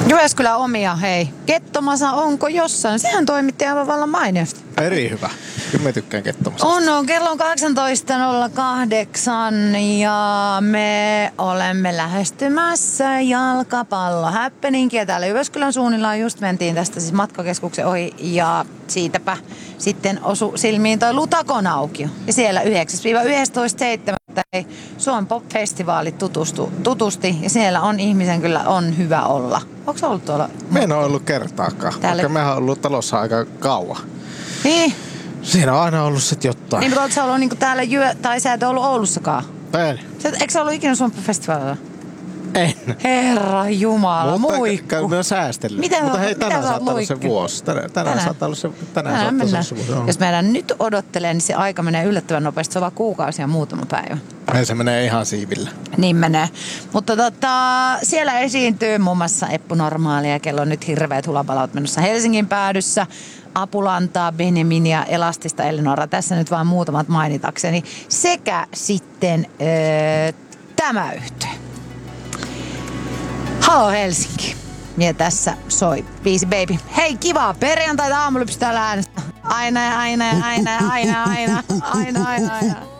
Jyväskylän omia, hei. Kettomasa onko jossain? Sehän toimitti aivan vallan mainiosti. Eri hyvä. Kyllä mä tykkään Kettomasasta. On, kello on 18.08 ja me olemme lähestymässä jalkapallohäppeninkiä. Täällä Jyväskylän suunnilla just mentiin tästä siis matkakeskuksen ohi ja siitäpä sitten osui silmiin toi Lutakon aukio. Ja siellä 9-11.7. Suomen Pop-festivaali tutusti ja siellä on ihmisen kyllä on hyvä olla. Onko ollut tuolla? Mä en ole ollut kertaakaan, koska mehän on ollut talossa aika kauan. Niin. Siinä on aina ollut sit jotain. Niin, mutta ootko sä ollut niinku täällä tai sä et ollut Oulussakaan? En. Eikö sä ollut ikinä Suomen Pop-festivaalilla? En. Herra Jumala, muikku. Mutta mä säästellen. Mutta hei, tänään saattaa olla se vuosi. Tänään saattaa olla se, vuosi. Jos meidän nyt odottelee, niin se aika menee yllättävän nopeasti. Se on vaan kuukausi ja muutama päivä. Se menee ihan siivillä. Niin menee. Mutta siellä esiintyy muun muassa Eppu Normaali ja kello on nyt hirveät hulapalaut menossa Helsingin päädyssä. Apulantaa, Benjaminia, Elastista, Elinora. Tässä nyt vaan muutamat mainitakseni. Sekä sitten tämä yhtye. Halo Helsinki. Ja tässä soi biisi Baby. Hei, kivaa perjantaita aamulypsystä täällä äänestä. Aina.